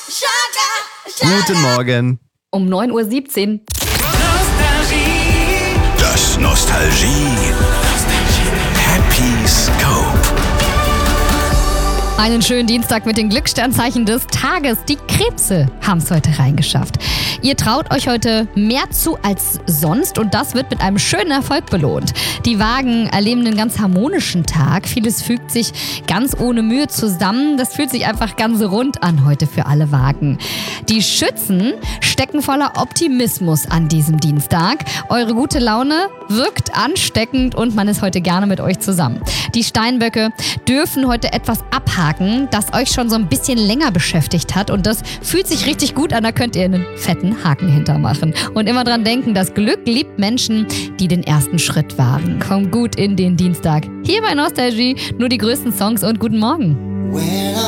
Guten Morgen. Um 9:17 Uhr. Das Nostalgie Happy Scope. Einen schönen Dienstag mit den Glückssternzeichen des Tages. Die Krebse haben es heute reingeschafft. Ihr traut euch heute mehr zu als sonst und das wird mit einem schönen Erfolg belohnt. Die Wagen erleben einen ganz harmonischen Tag. Vieles fügt sich ganz ohne Mühe zusammen. Das fühlt sich einfach ganz rund an heute für alle Wagen. Die Schützen stecken voller Optimismus an diesem Dienstag. Eure gute Laune wirkt ansteckend und man ist heute gerne mit euch zusammen. Die Steinböcke dürfen heute etwas abhaken, das euch schon so ein bisschen länger beschäftigt hat und das fühlt sich richtig gut an, da könnt ihr einen fetten Haken hintermachen. Und immer dran denken, das Glück liebt Menschen, die den ersten Schritt wagen. Kommt gut in den Dienstag. Hier bei Nostalgie, nur die größten Songs und guten Morgen.